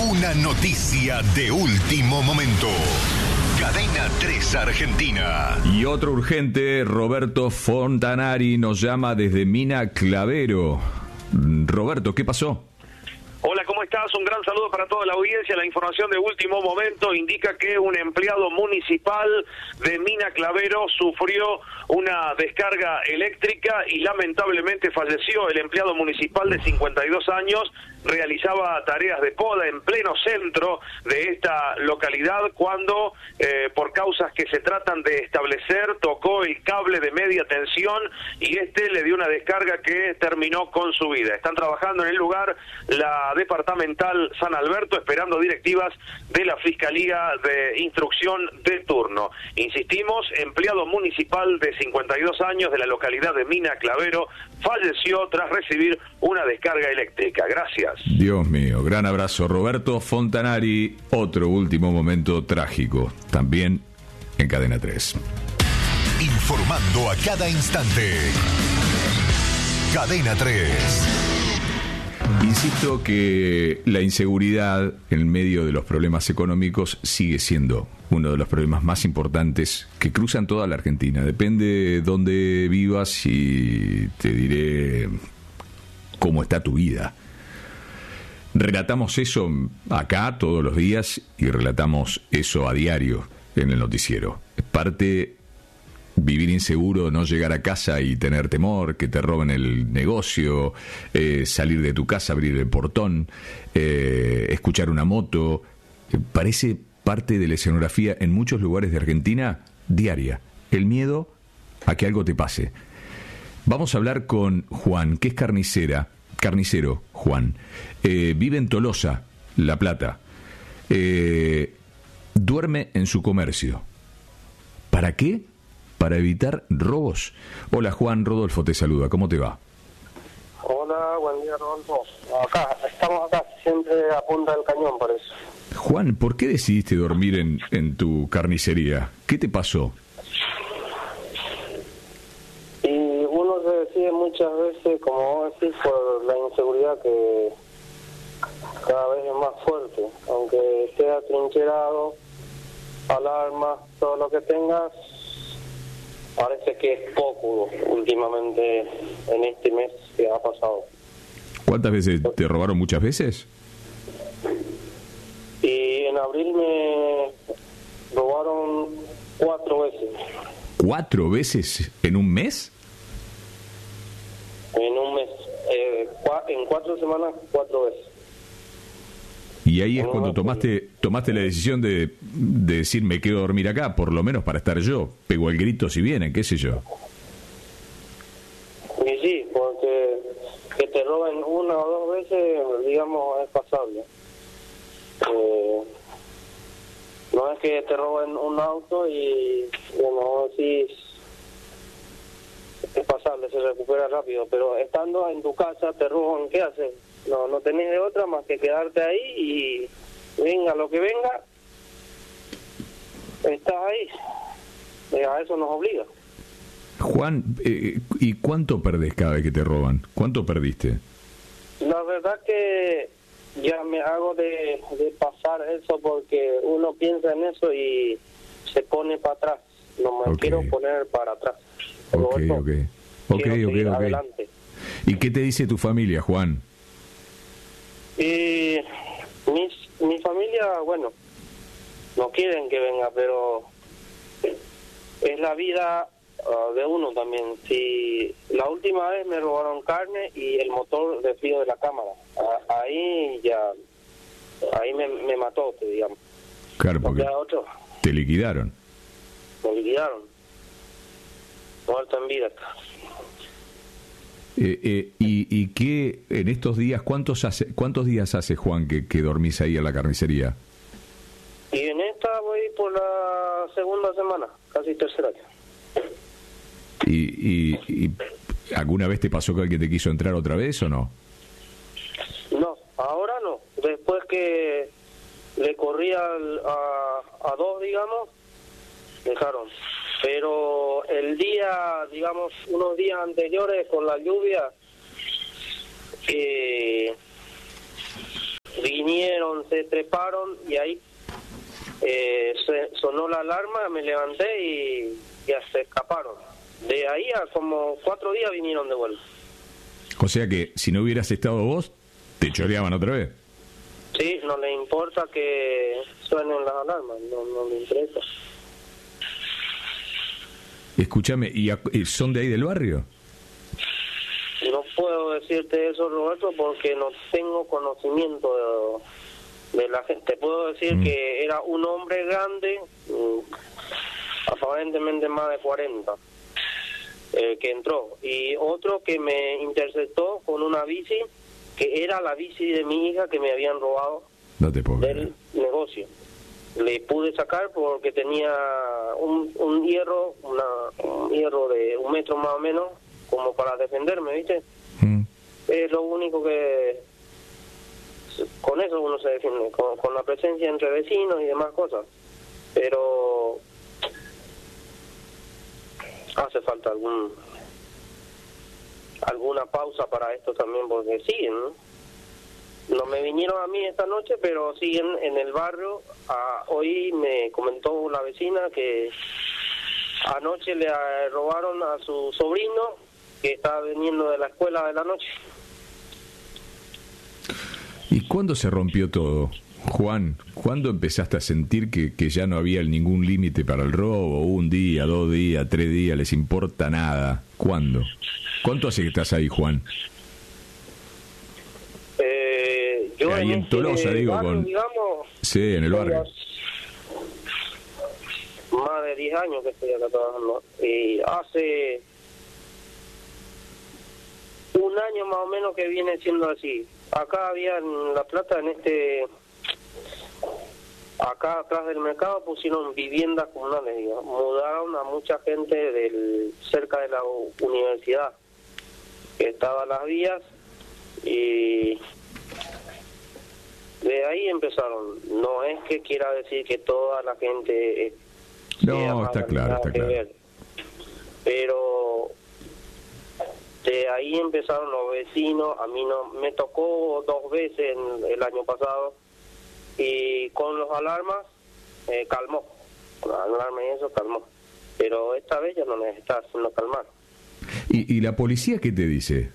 Una noticia de último momento. Cadena 3 Argentina. Y otro urgente, Roberto Fontanari nos llama desde Mina Clavero. Roberto, ¿qué pasó? Hola, ¿cómo estás? Un gran saludo para toda la audiencia. La información de último momento indica que un empleado municipal de Mina Clavero sufrió una descarga eléctrica y lamentablemente falleció. El empleado municipal de 52 años realizaba tareas de poda en pleno centro de esta localidad cuando, por causas que se tratan de establecer, tocó el cable de media tensión y le dio una descarga que terminó con su vida. Están trabajando en el lugar la departamental San Alberto esperando directivas de la Fiscalía de Instrucción de turno. Insistimos, empleado municipal de 52 años de la localidad de Mina Clavero falleció tras recibir una descarga eléctrica. Gracias. Dios mío, gran abrazo. Roberto Fontanari, otro último momento trágico, también en Cadena 3. Informando a cada instante. Cadena 3. Insisto que la inseguridad en medio de los problemas económicos sigue siendo uno de los problemas más importantes que cruzan toda la Argentina. Depende de dónde vivas y te diré cómo está tu vida. Relatamos eso acá todos los días y relatamos eso a diario en el noticiero. Es parte vivir inseguro, no llegar a casa y tener temor, que te roben el negocio, salir de tu casa, abrir el portón, escuchar una moto. Parece parte de la escenografía en muchos lugares de Argentina diaria. El miedo a que algo te pase. Vamos a hablar con Juan, que es carnicero, Juan. Vive en Tolosa, La Plata. Duerme en su comercio. ¿Para qué? Para evitar robos. Hola Juan, Rodolfo te saluda, ¿cómo te va? Hola, buen día Rodolfo. Estamos acá, siempre a punta del cañón por eso. Juan, ¿por qué decidiste dormir en tu carnicería? ¿Qué te pasó? Y uno se decide muchas veces, como vos decís, por la inseguridad que cada vez es más fuerte. Aunque esté atrincherado, alarmas, todo lo que tengas, parece que es poco últimamente en este mes que ha pasado. ¿Cuántas veces? ¿Te robaron muchas veces? Y en abril me robaron 4 veces. ¿4 veces en un mes? En un mes. En 4 semanas, 4 veces. Y ahí es cuando tomaste la decisión de decir me quedo a dormir acá, por lo menos para estar yo. Pego el grito si vienen, qué sé yo. Y sí, porque que te roben 1 o 2 veces, digamos, es pasable. No es que te roben un auto y, bueno, sí, es pasable, se recupera rápido, pero estando en tu casa te roban, ¿qué haces? No tenés de otra más que quedarte ahí y venga lo que venga, estás ahí. A eso nos obliga. Juan, ¿y cuánto perdés cada vez que te roban? ¿Cuánto perdiste? La verdad que ya me hago de pasar eso porque uno piensa en eso y se pone para atrás. No me quiero poner para atrás. Ok. Adelante. ¿Y qué te dice tu familia, Juan? Y mi familia, bueno, no quieren que venga, pero es la vida de uno también. Si la última vez me robaron carne y el motor de frío de la cámara, ahí me mató, digamos. Claro, porque te liquidaron. Me liquidaron. Muerto en vida. ¿Y qué en estos días, cuántos días hace, Juan, que dormís ahí en la carnicería? Y en esta voy por la segunda semana, casi tercer año. ¿Y alguna vez te pasó que alguien te quiso entrar otra vez o no? No, ahora no. Después que le corrí a 2, digamos, dejaron. Pero el día, digamos, unos días anteriores con la lluvia, vinieron, se treparon y ahí sonó la alarma, me levanté y ya se escaparon. De ahí a como 4 días vinieron de vuelta. O sea que si no hubieras estado vos, te choreaban otra vez. Sí, no le importa que suenen las alarmas, no le interesa. Escúchame, ¿y son de ahí del barrio? No puedo decirte eso, Roberto, porque no tengo conocimiento de la gente. Puedo decir que era un hombre grande, aparentemente más de 40, que entró. Y otro que me interceptó con una bici, que era la bici de mi hija que me habían robado No te puedo del negocio. Le pude sacar porque tenía un hierro, un hierro de 1 metro más o menos, como para defenderme, ¿viste? Es lo único que... Con eso uno se defiende, con la presencia entre vecinos y demás cosas. Pero hace falta alguna pausa para esto también, porque siguen, ¿no? No me vinieron a mí esta noche, pero siguen en el barrio. Hoy me comentó la vecina que anoche le robaron a su sobrino, que estaba viniendo de la escuela de la noche. ¿Y cuándo se rompió todo, Juan? ¿Cuándo empezaste a sentir que ya no había ningún límite para el robo? 1 día, 2 días, 3 días, ¿les importa nada? ¿Cuándo? ¿Cuánto hace que estás ahí, Juan? Yo ahí en Tolosa, digo, barrio, digamos, sí, en el barrio. Más de 10 años que estoy acá trabajando. Y hace 1 año más o menos que viene siendo así. Acá había en La Plata, acá atrás del mercado pusieron viviendas comunales, digamos. Mudaron a mucha gente cerca de la universidad, que estaban las vías, y de ahí empezaron. No es que quiera decir que toda la gente no, está claro, está claro. Ver, pero de ahí empezaron los vecinos. A mí no me tocó 2 veces el año pasado, y con los alarmas calmó. Con las alarmas y eso calmó, pero esta vez ya no les está haciendo calmar. ¿Y la policía qué te dice?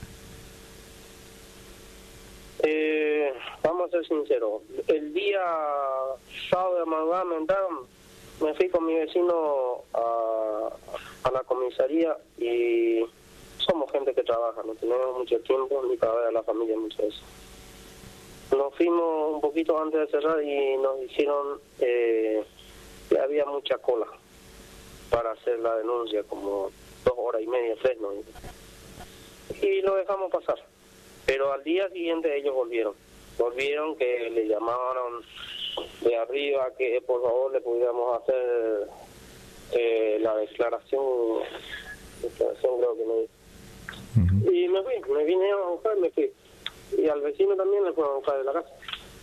Vamos a ser sinceros. El día sábado de madrugada me fui con mi vecino a la comisaría, y somos gente que trabaja, no tenemos mucho tiempo ni para ver a la familia muchas veces. Nos fuimos un poquito antes de cerrar y nos dijeron que había mucha cola para hacer la denuncia, como 2 horas y media, 3, ¿no? Y lo dejamos pasar. Pero al día siguiente ellos volvieron, que le llamaron de arriba que por favor le pudiéramos hacer la declaración creo que me dijo. Y me vine a buscar, me fui. Y al vecino también le fueron a buscar de la casa.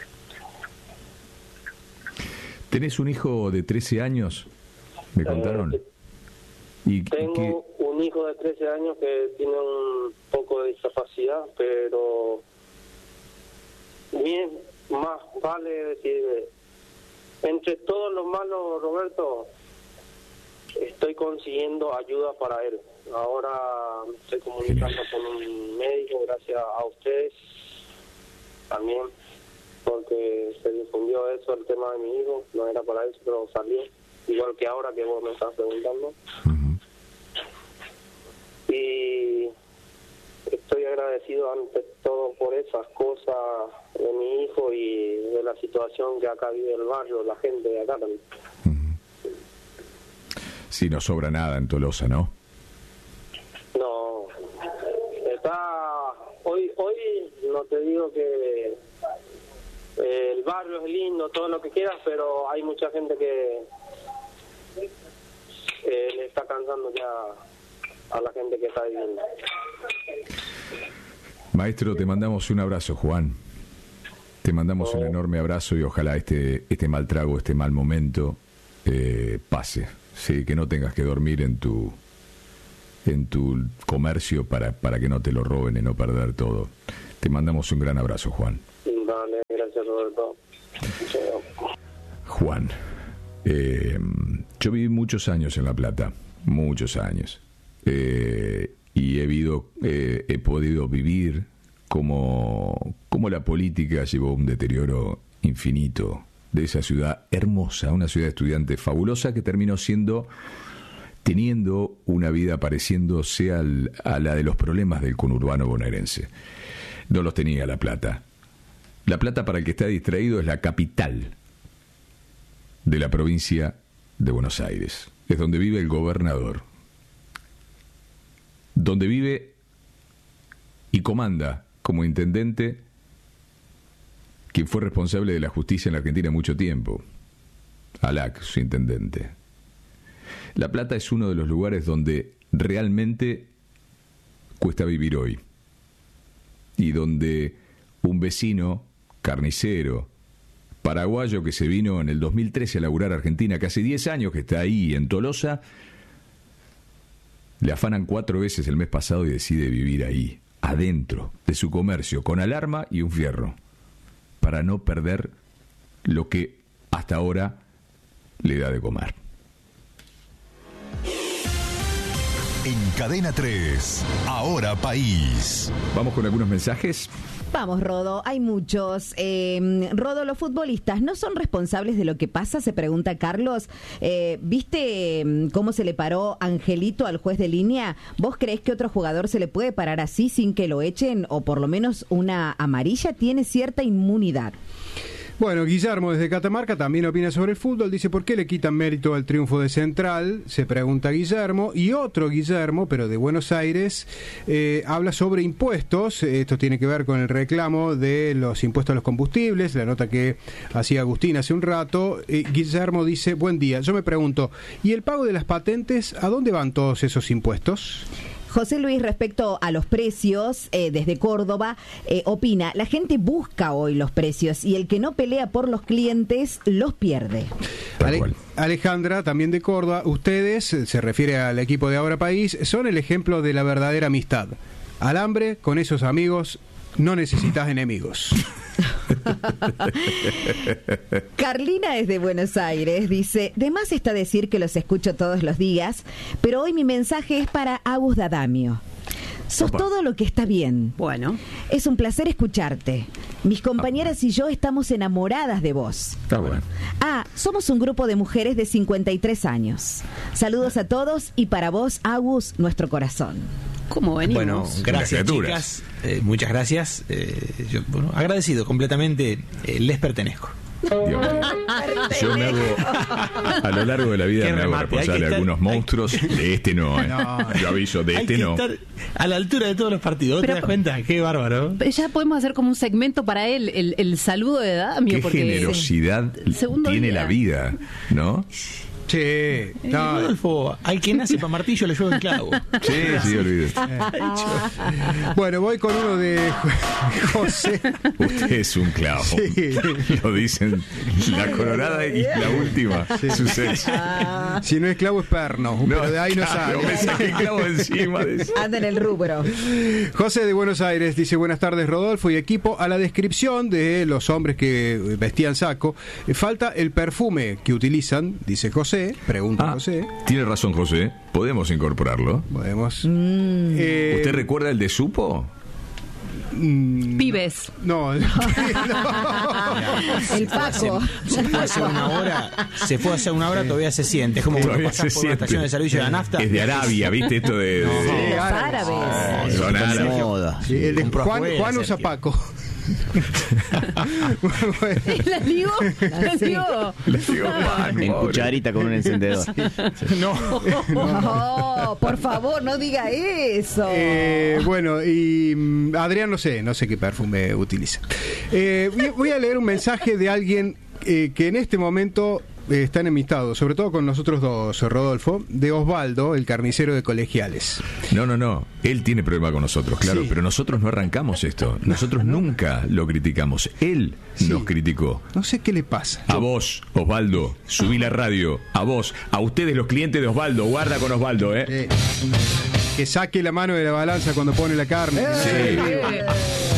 ¿Tenés un hijo de 13 años? ¿Me contaron? Tengo un hijo de 13 años que tiene un poco de discapacidad, pero bien, más vale decir, entre todos los malos, Roberto, estoy consiguiendo ayuda para él. Ahora me estoy comunicando con un médico, gracias a ustedes también, porque se difundió eso, el tema de mi hijo. No era para eso, pero salió, igual que ahora que vos me estás preguntando. Y estoy agradecido ante todo por esas cosas de mi hijo y de la situación que acá vive el barrio, la gente de acá también. Sí, no sobra nada en Tolosa, ¿no? No, hoy no te digo que el barrio es lindo, todo lo que quieras, pero hay mucha gente que le está cansando ya a la gente que está viviendo. Maestro, te mandamos un abrazo, Juan. Te mandamos un enorme abrazo, y ojalá este mal trago, este mal momento pase. Sí, que no tengas que dormir en tu comercio para que no te lo roben y no perder todo. Te mandamos un gran abrazo, Juan. Vale, gracias. gracias Roberto. Juan, yo viví muchos años en La Plata, muchos años, y he podido vivir como la política llevó un deterioro infinito de esa ciudad hermosa, una ciudad de estudiantes fabulosa que terminó teniendo una vida pareciéndose a la de los problemas del conurbano bonaerense. No los tenía La Plata. La Plata, para el que está distraído, es la capital de la provincia de Buenos Aires. Es donde vive el gobernador, donde vive y comanda como intendente quien fue responsable de la justicia en la Argentina mucho tiempo, Alac, su intendente. La Plata es uno de los lugares donde realmente cuesta vivir hoy, y donde un vecino carnicero paraguayo que se vino en el 2013 a laburar a Argentina, que hace 10 años que está ahí en Tolosa, le afanan 4 veces el mes pasado y decide vivir ahí, adentro de su comercio, con alarma y un fierro, para no perder lo que hasta ahora le da de comer. En Cadena 3, Ahora País. Vamos con algunos mensajes. Vamos, Rodo, hay muchos. Rodo, los futbolistas no son responsables de lo que pasa, se pregunta Carlos. ¿Viste cómo se le paró Angelito al juez de línea? ¿Vos creés que otro jugador se le puede parar así sin que lo echen o por lo menos una amarilla? Tiene cierta inmunidad. Bueno, Guillermo desde Catamarca también opina sobre el fútbol, dice ¿por qué le quitan mérito al triunfo de Central? Se pregunta Guillermo, y otro Guillermo, pero de Buenos Aires, habla sobre impuestos. Esto tiene que ver con el reclamo de los impuestos a los combustibles, la nota que hacía Agustín hace un rato. Guillermo dice, buen día, yo me pregunto, ¿y el pago de las patentes, a dónde van todos esos impuestos? José Luis, respecto a los precios, desde Córdoba, opina, la gente busca hoy los precios y el que no pelea por los clientes los pierde. Alejandra, también de Córdoba, ustedes, se refiere al equipo de Ahora País, son el ejemplo de la verdadera amistad. Al hambre, con esos amigos, no necesitas enemigos. Carlina desde Buenos Aires dice, de más está decir que los escucho todos los días, pero hoy mi mensaje es para Agus Dadamio. Sos todo lo que está bien. Bueno. Es un placer escucharte. Mis compañeras y yo estamos enamoradas de vos. Está bueno. Somos un grupo de mujeres de 53 años. Saludos a todos y para vos, Agus, nuestro corazón. ¿Cómo venimos? Bueno, gracias chicas, muchas gracias. Yo, agradecido completamente, les pertenezco. Yo me hago, a lo largo de la vida me hago responsable de algunos monstruos, de este no, yo aviso, de este no. Estar a la altura de todos los partidos, ¿te das cuenta? Qué bárbaro. Ya podemos hacer como un segmento para él, el saludo de Dadamio. Qué generosidad tiene la vida, ¿no? Sí, no. Rodolfo, al que nace para martillo le llevo el clavo. Sí, olvídate. Bueno, voy con uno de José. Usted es un clavo. Sí. Lo dicen la colorada y la última. Sí. Su sexo. Si no es clavo es perno, no, pero de ahí no sale. Me saqué clavo encima de eso. Anda en el rubro. José de Buenos Aires dice, buenas tardes Rodolfo y equipo. A la descripción de los hombres que vestían saco, falta el perfume que utilizan, dice José. Pregunta José. Tiene razón José, podemos incorporarlo. Podemos. ¿Usted recuerda el de Supo? Pibes. No. El Paco. Se fue hace una hora, todavía se siente. Es como cuando pasás por una estación de servicio de la nafta. Es de Arabia, ¿viste? Esto de árabes. Son árabes. El de Juan usa Paco. ¿La digo? En cucharita con un encendedor. No, por favor, no diga eso. Bueno, y Adrián no sé qué perfume utiliza. Voy a leer un mensaje de alguien que en este momento está enemistado, sobre todo con nosotros dos, Rodolfo, de Osvaldo, el carnicero de Colegiales. No. Él tiene problema con nosotros, claro, sí. Pero nosotros no arrancamos esto. Nosotros nunca lo criticamos. Él nos criticó. No sé qué le pasa. A vos, Osvaldo, subí la radio. A vos, a ustedes los clientes de Osvaldo. Guarda con Osvaldo, Que saque la mano de la balanza cuando pone la carne. Sí.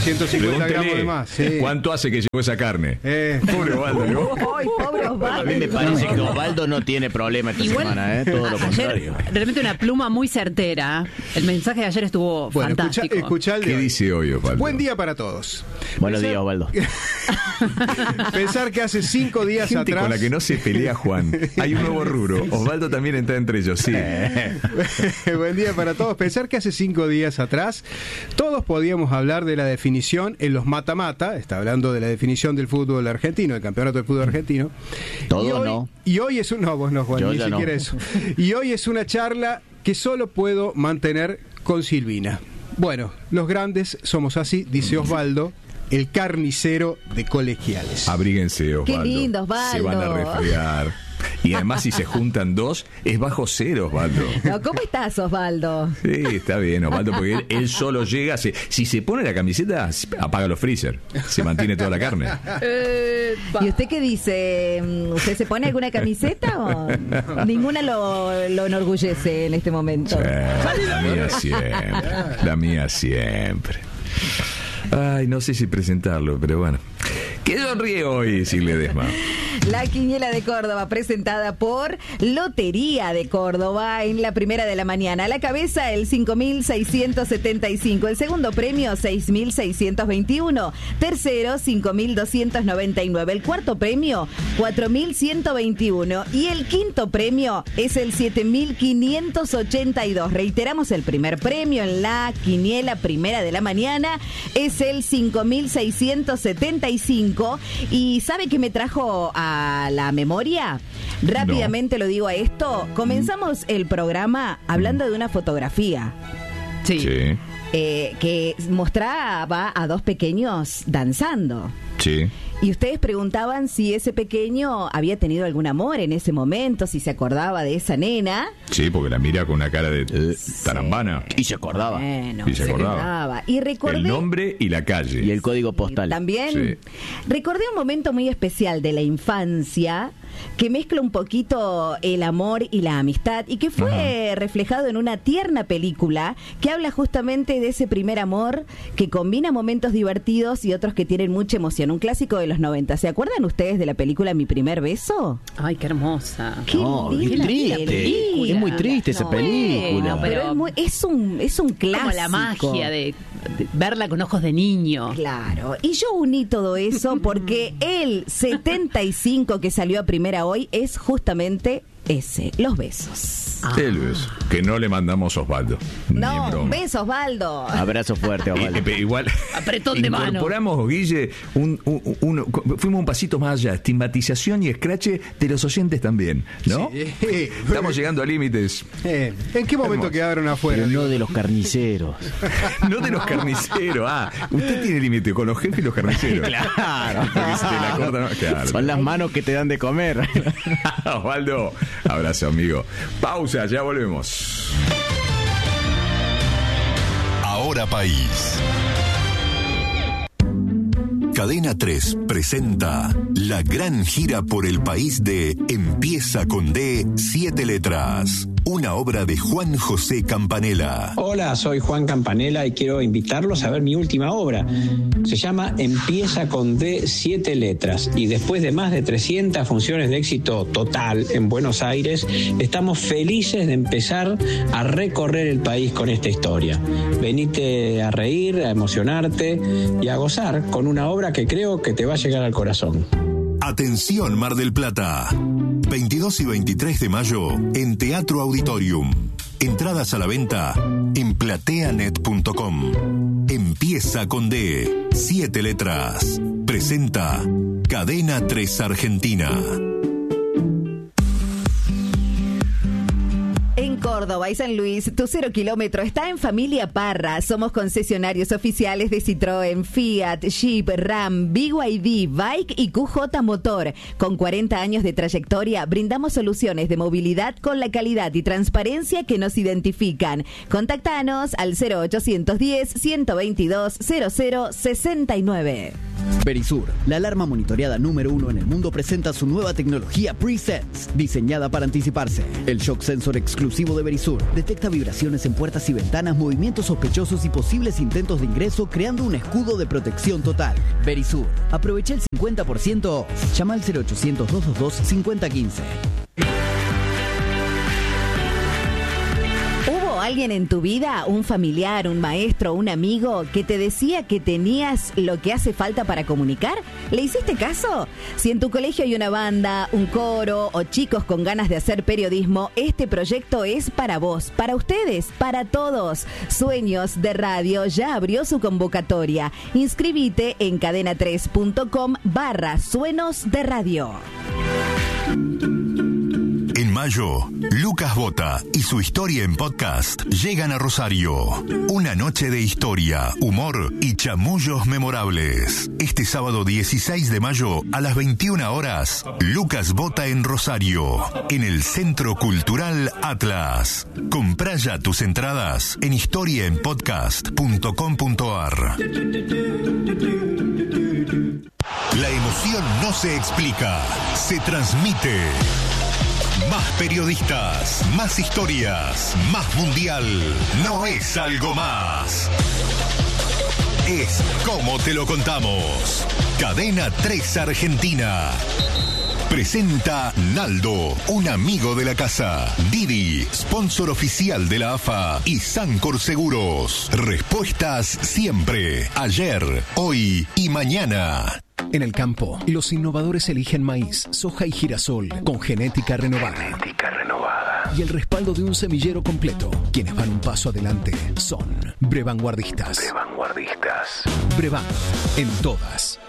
150 gramos de más. Sí. ¿Cuánto hace que llegó esa carne? Pobre Osvaldo, ¿no? Ay, pobre Osvaldo. A mí me parece que Osvaldo no tiene problema esta semana, todo lo contrario. Realmente una pluma muy certera. El mensaje de ayer estuvo fantástico. Escuchá el de ¿Qué hoy. dice hoy, Osvaldo? Buen día para todos. Buenos días, Osvaldo. Pensar que hace 5 días Gente atrás... con la que no se pelea Juan. Hay un nuevo rubro. Osvaldo también está entre ellos, sí. Buen día para todos. Pensar que hace 5 días atrás todos podíamos hablar de la definición en los mata-mata. Está hablando de la definición del fútbol argentino, del campeonato del fútbol argentino. Todos no. Y hoy es un... No, vos no, Juan, Yo ni ya siquiera no. eso. Y hoy es una charla que solo puedo mantener con Silvina. Bueno, los grandes somos así, dice Osvaldo, el carnicero de Colegiales. Abríguense, Osvaldo. Qué lindo, Osvaldo. Se van a resfriar. Y además, si se juntan dos, es bajo cero, Osvaldo. No, ¿cómo estás, Osvaldo? Sí, está bien, Osvaldo, porque él solo llega. Si se pone la camiseta, apaga los freezer. Se mantiene toda la carne. ¿Y usted qué dice? ¿Usted se pone alguna camiseta o ninguna lo enorgullece en este momento? La mía siempre. La mía siempre. Ay, no sé si presentarlo, pero bueno. ¿Qué sonríe hoy, Silvia Ledesma? La Quiniela de Córdoba, presentada por Lotería de Córdoba en la primera de la mañana. A la cabeza, el 5.675. El segundo premio, 6.621. Tercero, 5.299. El cuarto premio, 4.121. Y el quinto premio es el 7.582. Reiteramos, el primer premio en la Quiniela primera de la mañana es el 5.675. ¿Y sabe qué me trajo a la memoria? Rápidamente lo digo a esto. Comenzamos el programa hablando de una fotografía. Sí. Que mostraba a dos pequeños danzando. Sí. Y ustedes preguntaban si ese pequeño había tenido algún amor en ese momento, si se acordaba de esa nena. Sí, porque la mira con una cara de tarambana. Y se acordaba. Bueno, Y se acordaba. Y recordé... El nombre y la calle. Y el código postal. También Sí. recordé un momento muy especial de la infancia que mezcla un poquito el amor y la amistad y que fue reflejado en una tierna película que habla justamente de ese primer amor que combina momentos divertidos y otros que tienen mucha emoción. Un clásico de los 90. ¿Se acuerdan ustedes de la película Mi Primer Beso? Ay, qué hermosa. Qué No, linda es triste. película. Es muy triste esa No, película. bueno, pero es un clásico. Como la magia de verla con ojos de niño. Claro, y yo uní todo eso porque el 75 que salió a primera hoy es justamente ese, Los Besos. El beso. Que no le mandamos a Osvaldo. Ni en No, broma. besos, Osvaldo. Abrazo fuerte, Osvaldo. Pero igual Apretón de mano. incorporamos, Guille, fuimos un pasito más allá, estigmatización y escrache de los oyentes también, ¿no? Sí. Estamos llegando a límites. ¿En qué momento Hermoso. quedaron afuera? Pero no de los carniceros. No de los carniceros. Usted tiene límite con los jefes y los carniceros. Claro. Porque se te la cortan, ¿no? Claro. Son las manos que te dan de comer. Osvaldo, abrazo, amigo. Pausa, ya volvemos. Ahora País. Cadena 3 presenta la gran gira por el país de Empieza con D, 7 letras. Una obra de Juan José Campanella. Hola, soy Juan Campanella y quiero invitarlos a ver mi última obra. Se llama Empieza con D, 7 letras. Y después de más de 300 funciones de éxito total en Buenos Aires, estamos felices de empezar a recorrer el país con esta historia. Venite a reír, a emocionarte y a gozar con una obra que creo que te va a llegar al corazón. Atención, Mar del Plata. 22 y 23 de mayo en Teatro Auditorium. Entradas a la venta en plateanet.com. Empieza con D, 7 letras. Presenta Cadena 3 Argentina. En Córdoba y San Luis, tu 0 kilómetro está en Familia Parra. Somos concesionarios oficiales de Citroën, Fiat, Jeep, Ram, BYD, Bike y QJ Motor. Con 40 años de trayectoria, brindamos soluciones de movilidad con la calidad y transparencia que nos identifican. Contactanos al 0810-122-0069. Verisur, la alarma monitoreada número 1 en el mundo, presenta su nueva tecnología Presense, diseñada para anticiparse. El shock sensor exclusivo de Verisur Verisur detecta vibraciones en puertas y ventanas, movimientos sospechosos y posibles intentos de ingreso, creando un escudo de protección total. Verisur, aprovecha el 50%. Llama al 0800-222-5015. ¿Hubo alguien en tu vida, un familiar, un maestro, un amigo, que te decía que tenías lo que hace falta para comunicar? ¿Le hiciste caso? Si en tu colegio hay una banda, un coro o chicos con ganas de hacer periodismo, este proyecto es para vos, para ustedes, para todos. Sueños de Radio ya abrió su convocatoria. Inscribite en cadena3.com/Sueños de Radio. En mayo, Lucas Bota y su historia en podcast llegan a Rosario. Una noche de historia, humor y chamullos memorables. Este sábado 16 de mayo a las 21 horas, Lucas Bota en Rosario, en el Centro Cultural Atlas. Comprá ya tus entradas en historiaenpodcast.com.ar. La emoción no se explica, se transmite. Más periodistas, más historias, más mundial. No es algo más. Es como te lo contamos. Cadena 3 Argentina. Presenta Naldo, un amigo de la casa. Didi, sponsor oficial de la AFA. Y Sancor Seguros. Respuestas siempre. Ayer, hoy y mañana. En el campo, los innovadores eligen maíz, soja y girasol con genética renovada. Y el respaldo de un semillero completo. Quienes van un paso adelante son Brevanguardistas. Brevan, en todas.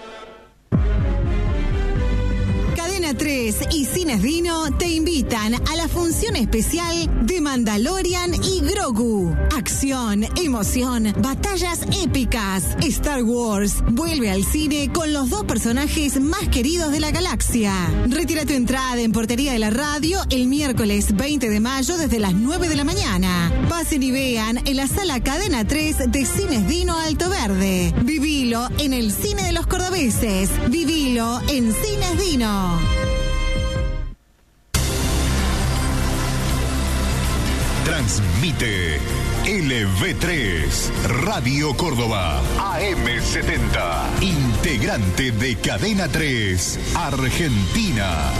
Cadena 3 y Cines Dino te invitan a la función especial de Mandalorian y Grogu. Acción, emoción, batallas épicas. Star Wars vuelve al cine con los dos personajes más queridos de la galaxia. Retira tu entrada en Portería de la Radio el miércoles 20 de mayo desde las 9 de la mañana. Pasen y vean en la sala Cadena 3 de Cines Dino Alto Verde. Vivilo en el cine de los cordobeses. Vivilo en Cines Dino. Transmite LV3 Radio Córdoba AM70, integrante de Cadena 3 Argentina.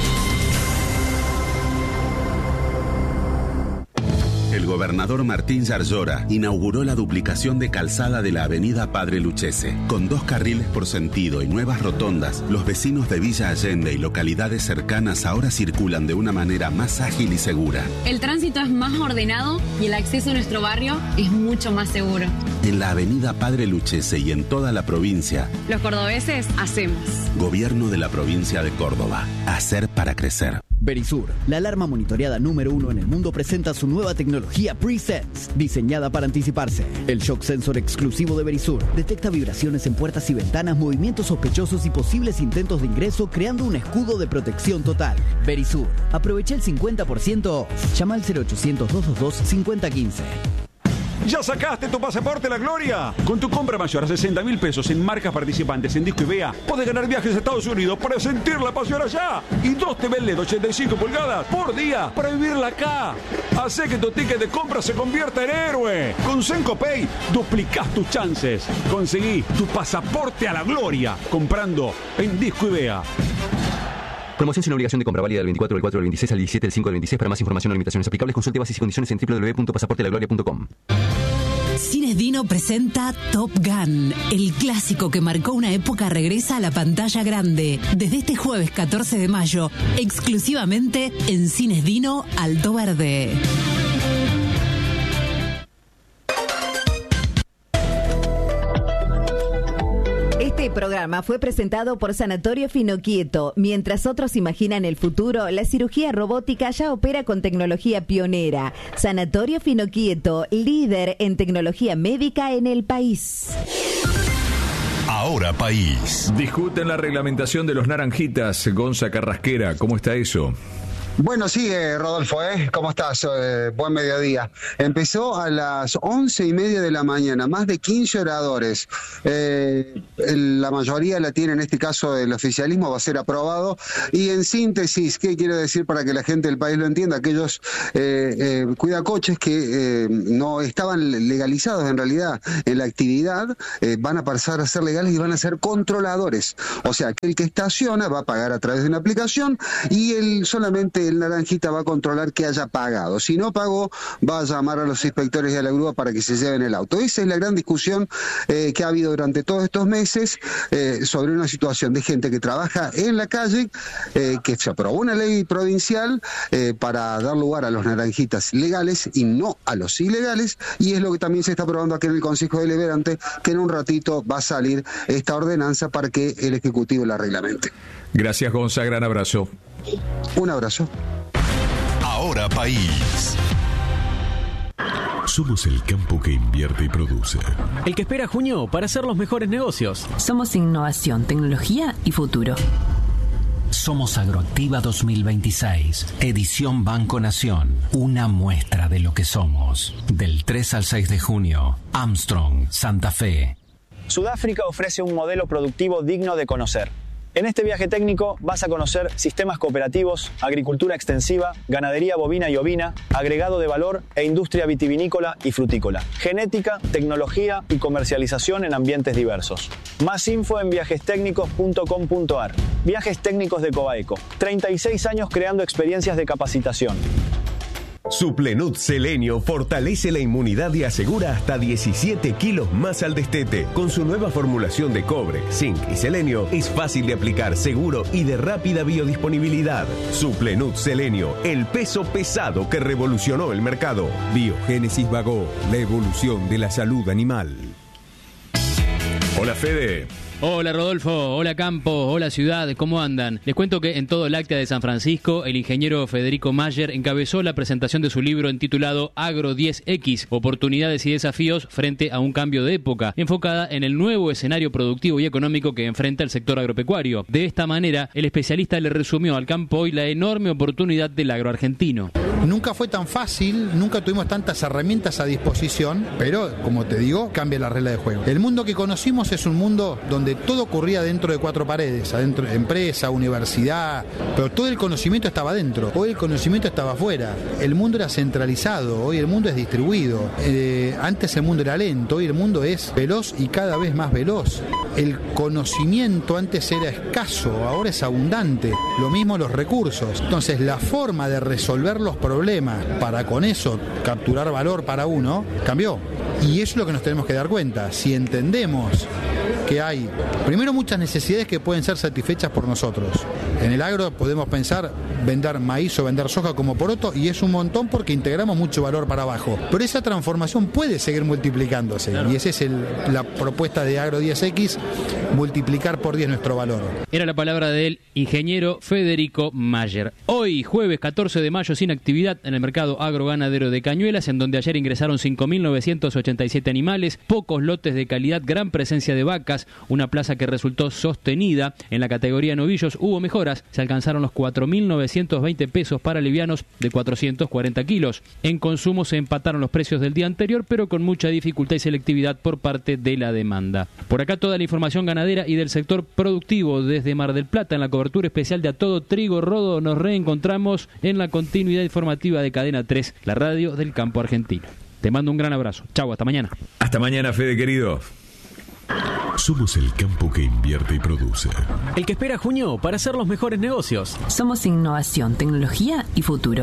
El gobernador Martín Yarlora inauguró la duplicación de calzada de la avenida Padre Lucchese. Con 2 carriles por sentido y nuevas rotondas, los vecinos de Villa Allende y localidades cercanas ahora circulan de una manera más ágil y segura. El tránsito es más ordenado y el acceso a nuestro barrio es mucho más seguro. En la avenida Padre Lucchese y en toda la provincia, los cordobeses hacemos. Gobierno de la provincia de Córdoba. Hacer para crecer. Verisur, la alarma monitoreada número 1 en el mundo, presenta su nueva tecnología Pre-Sense, diseñada para anticiparse. El shock sensor exclusivo de Verisur detecta vibraciones en puertas y ventanas, movimientos sospechosos y posibles intentos de ingreso, creando un escudo de protección total. Verisur, aprovecha el 50%. Llama al 0800-222-5015. ¿Ya sacaste tu pasaporte a la gloria? Con tu compra mayor a 60.000 pesos en marcas participantes en Disco y Vea, podés ganar viajes a Estados Unidos para sentir la pasión allá. Y 2 TV LED 85 pulgadas por día para vivirla acá. Hacé que tu ticket de compra se convierta en héroe. Con Sencopay duplicás tus chances. Conseguí tu pasaporte a la gloria comprando en Disco y Vea. Promoción sin obligación de compra, válida del 24 del 4 del 26 al 17 del 5 del 26. Para más información o limitaciones aplicables, consulte bases y condiciones en www.pasaportelagloria.com. Cines Dino presenta Top Gun. El clásico que marcó una época regresa a la pantalla grande. Desde este jueves 14 de mayo, exclusivamente en Cines Dino Alto Verde. Este programa fue presentado por Sanatorio Finoquieto. Mientras otros imaginan el futuro, la cirugía robótica ya opera con tecnología pionera. Sanatorio Finoquieto, líder en tecnología médica en el país. Ahora país. Discuten la reglamentación de los naranjitas. Gonza Carrasquera, ¿cómo está eso? Bueno, sigue Rodolfo, ¿cómo estás? Buen mediodía. Empezó a las 11:30 de la mañana, más de 15 oradores. La mayoría la tiene, en este caso el oficialismo, va a ser aprobado. Y en síntesis, ¿qué quiero decir para que la gente del país lo entienda? Aquellos cuidacoches que no estaban legalizados en realidad en la actividad, van a pasar a ser legales y van a ser controladores. O sea, que el que estaciona va a pagar a través de una aplicación y solamente el naranjita va a controlar que haya pagado. Si no pagó, va a llamar a los inspectores y a la grúa para que se lleven el auto. Esa es la gran discusión que ha habido durante todos estos meses sobre una situación de gente que trabaja en la calle, que se aprobó una ley provincial para dar lugar a los naranjitas legales y no a los ilegales, y es lo que también se está aprobando aquí en el Consejo Deliberante, que en un ratito va a salir esta ordenanza para que el Ejecutivo la reglamente. Gracias, Gonza, gran abrazo. Un abrazo. Ahora País. Somos el campo que invierte y produce. El que espera junio para hacer los mejores negocios. Somos innovación, tecnología y futuro. Somos Agroactiva 2026, edición Banco Nación. Una muestra de lo que somos. Del 3 al 6 de junio, Armstrong, Santa Fe. Sudáfrica ofrece un modelo productivo digno de conocer. En este viaje técnico vas a conocer sistemas cooperativos, agricultura extensiva, ganadería bovina y ovina, agregado de valor e industria vitivinícola y frutícola, genética, tecnología y comercialización en ambientes diversos. Más info en viajestecnicos.com.ar. Viajes Técnicos de Cobaeco. 36 años creando experiencias de capacitación. Suplenut Selenio fortalece la inmunidad y asegura hasta 17 kilos más al destete. Con su nueva formulación de cobre, zinc y selenio, es fácil de aplicar, seguro y de rápida biodisponibilidad. Suplenut Selenio, el peso pesado que revolucionó el mercado. Biogénesis Bagó, la evolución de la salud animal. Hola, Fede. Hola Rodolfo, hola Campo, hola Ciudad, ¿cómo andan? Les cuento que en todo el Láctea de San Francisco, el ingeniero Federico Mayer encabezó la presentación de su libro intitulado Agro 10X, oportunidades y desafíos frente a un cambio de época, enfocada en el nuevo escenario productivo y económico que enfrenta el sector agropecuario. De esta manera, el especialista le resumió al campo hoy la enorme oportunidad del agro argentino. Nunca fue tan fácil, nunca tuvimos tantas herramientas a disposición, pero, como te digo, cambia la regla de juego. El mundo que conocimos es un mundo donde todo ocurría dentro de cuatro paredes, adentro de empresa, universidad, pero todo el conocimiento estaba adentro. Hoy el conocimiento estaba afuera. El mundo era centralizado, hoy el mundo es distribuido. Antes el mundo era lento, hoy el mundo es veloz y cada vez más veloz. El conocimiento antes era escaso, ahora es abundante. Lo mismo los recursos. Entonces la forma de resolver los problemas para con eso capturar valor para uno cambió. Y eso es lo que nos tenemos que dar cuenta. Si entendemos que hay, primero, muchas necesidades que pueden ser satisfechas por nosotros. En el agro podemos pensar vender maíz o vender soja como poroto, y es un montón porque integramos mucho valor para abajo. Pero esa transformación puede seguir multiplicándose, claro. Y esa es la propuesta de Agro 10X, multiplicar por 10 nuestro valor. Era la palabra del ingeniero Federico Mayer. Hoy, jueves 14 de mayo, sin actividad en el mercado agroganadero de Cañuelas, en donde ayer ingresaron 5.987 animales, pocos lotes de calidad, gran presencia de vacas, una plaza que resultó sostenida. En la categoría novillos hubo mejoras, se alcanzaron los 4.920 pesos para livianos de 440 kilos. En consumo se empataron los precios del día anterior, pero con mucha dificultad y selectividad por parte de la demanda. Por acá toda la información ganadera y del sector productivo desde Mar del Plata, en la cobertura especial de A Todo Trigo Rodo. Nos reencontramos en la continuidad informativa de Cadena 3, la radio del campo argentino. Te mando un gran abrazo. Chau, hasta mañana. Hasta mañana, Fede, querido. Somos el campo que invierte y produce. El que espera junio para hacer los mejores negocios. Somos innovación, tecnología y futuro.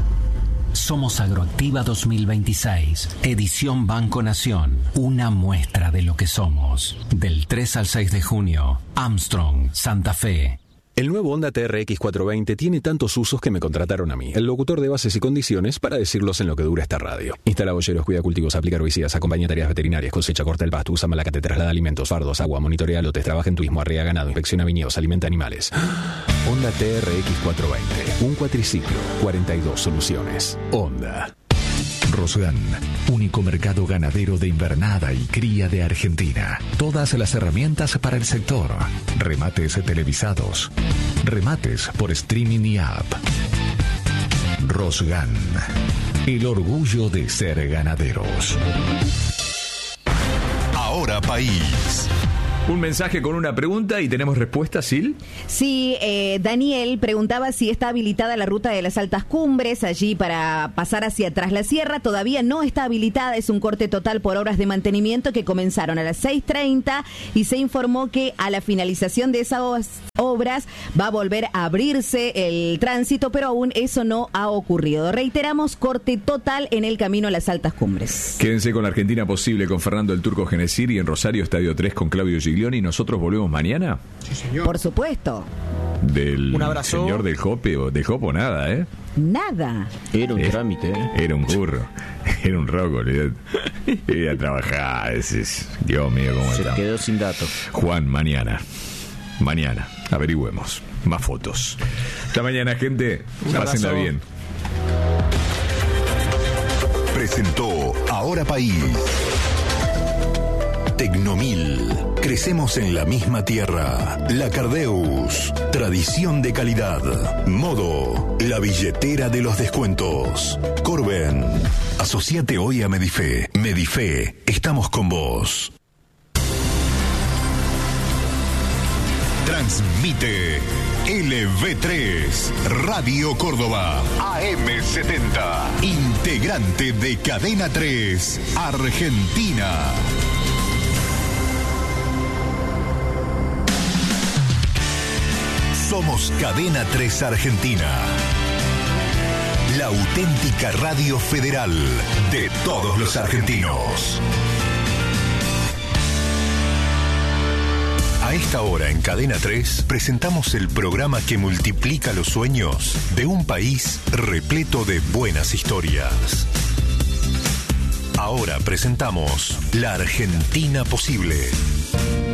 Somos Agroactiva 2026, edición Banco Nación. Una muestra de lo que somos. Del 3 al 6 de junio, Armstrong, Santa Fe. El nuevo Honda TRX 420 tiene tantos usos que me contrataron a mí, el locutor de bases y condiciones, para decirlos en lo que dura esta radio. Instala boyeros, cuida cultivos, aplica herbicidas, acompaña tareas veterinarias, cosecha, corta el pasto, usa malacate, traslada alimentos, fardos, agua, monitorea lotes, trabaja en turismo, arrea ganado, inspecciona viñedos, alimenta animales. Honda TRX 420, un cuatriciclo, 42 soluciones. Honda. Rosgan, único mercado ganadero de invernada y cría de Argentina. Todas las herramientas para el sector. Remates televisados. Remates por streaming y app. Rosgan. El orgullo de ser ganaderos. Ahora País. Un mensaje con una pregunta y tenemos respuesta, Sil. Sí, Daniel preguntaba si está habilitada la ruta de las altas cumbres allí para pasar hacia Tras la Sierra. Todavía no está habilitada, es un corte total por obras de mantenimiento que comenzaron a las 6:30 y se informó que a la finalización de esas obras va a volver a abrirse el tránsito, pero aún eso no ha ocurrido. Reiteramos, corte total en el camino a las altas cumbres. Quédense con la Argentina Posible con Fernando el Turco Genesir y en Rosario Estadio 3 con Claudio Giglioni. ¿Y nosotros volvemos mañana? Sí, señor. Por supuesto. Un abrazo. Señor del Jope o de Jopo, nada, ¿eh? Nada. Era un trámite, ¿eh? Era un burro. Era un roco. Iba a trabajar. Dios mío, cómo está. Se quedó sin datos. Juan, mañana. Averigüemos. Más fotos. Hasta mañana, gente. Pásenla bien. Presentó Ahora País. Tecnomil. Crecemos en la misma tierra. La Cardeus. Tradición de calidad. Modo. La billetera de los descuentos. Corben. Asociate hoy a Medife. Medife. Estamos con vos. Transmite LV3 Radio Córdoba AM70, integrante de Cadena 3 Argentina. Somos Cadena 3 Argentina, la auténtica radio federal de todos los argentinos. A esta hora en Cadena 3 presentamos el programa que multiplica los sueños de un país repleto de buenas historias. Ahora presentamos La Argentina Posible.